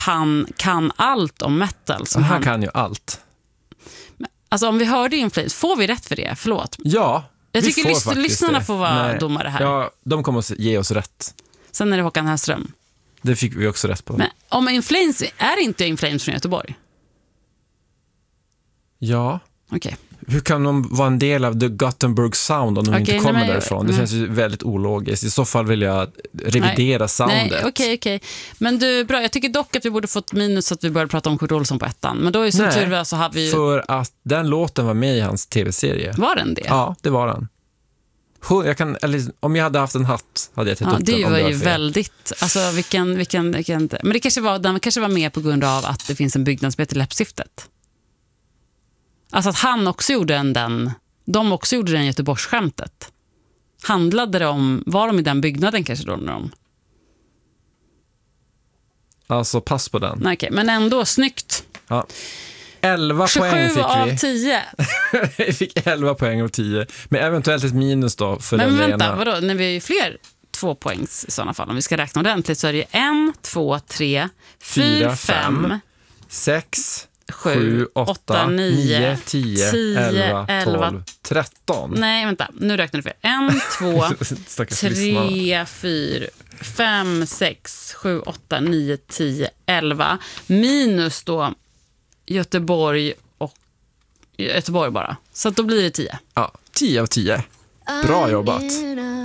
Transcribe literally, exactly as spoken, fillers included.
han kan allt om metal. Som han, han kan ju allt. Alltså om vi hörde In Flames, får vi rätt för det? Förlåt. Ja, jag tycker får lys- lyssnarna det. får vara Nej. domare här. Ja, de kommer att ge oss rätt. Sen är det Håkan Hellström. Det fick vi också rätt på. Men om In Flames, är inte In Flames från Göteborg? Ja. Okej. Okay. Hur kan de vara en del av The Gothenburg Sound om de okay, inte kommer nej, men, därifrån? Det nej. känns ju väldigt ologiskt. I så fall vill jag revidera nej. soundet. Nej, okej, okej. Men du, bra. Jag tycker dock att vi borde fått minus så att vi började prata om Kurt Olsson på ettan. Men då är som nej, tur var så har vi ju... för att den låten var med i hans tv-serie. Var den det? Ja, det var den. Jag kan, eller, om jag hade haft en hatt hade jag tagit ja, upp det den. Om var det var ju fel. väldigt... Alltså, vilken, vilken, vilken... Men det kanske var, den kanske var med på grund av att det finns en byggnad som heter Läppstiftet. Alltså att han också gjorde en den... De också gjorde den Göteborgsskämtet. Handlade det om... Var de i den byggnaden kanske då? När de... Alltså, pass på den. Nej, okej. Men ändå, snyggt. Ja. elva poäng fick vi. av tio. Vi fick elva poäng av tio. Men eventuellt ett minus då för Men den vänta, rena. vadå? När vi är ju fler två poängs i sådana fall. Om vi ska räkna ordentligt så är det en, två, tre, fyra, fem, sex, sju, sju, åtta, åtta, nio, nio, tio, tio, elva, elva. tolv, tretton. Nej, vänta. Nu räknar du fel. En, två, Stackars lyssnarna. tre, fyra, fem, sex, sju, åtta, nio, tio, elva. Minus då Göteborg och Göteborg bara. Så att då blir det tio. Ja, tio av tio. Bra jobbat.